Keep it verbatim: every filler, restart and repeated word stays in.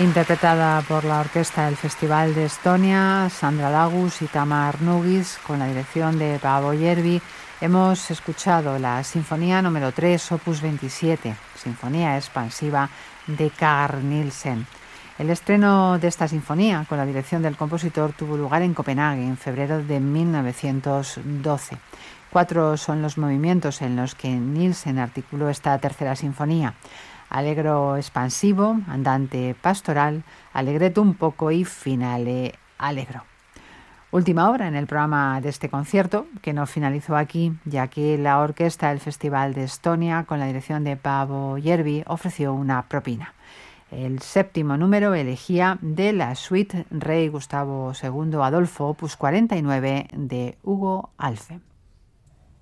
interpretada por la orquesta del Festival de Estonia, Sandra Lagus y Tamar Nugis, con la dirección de Paavo Järvi. Hemos escuchado la Sinfonía número tres, opus veintisiete, Sinfonía expansiva de Carl Nielsen. El estreno de esta sinfonía, con la dirección del compositor, tuvo lugar en Copenhague en febrero de mil novecientos doce. Cuatro son los movimientos en los que Nielsen articuló esta tercera sinfonía: allegro expansivo, andante pastoral, allegretto un poco y finale allegro. Última obra en el programa de este concierto, que no finalizó aquí, ya que la orquesta del Festival de Estonia, con la dirección de Paavo Järvi, ofreció una propina. El séptimo número, elegía de la suite Rey Gustavo segundo Adolfo, opus cuarenta y nueve, de Hugo Alfve.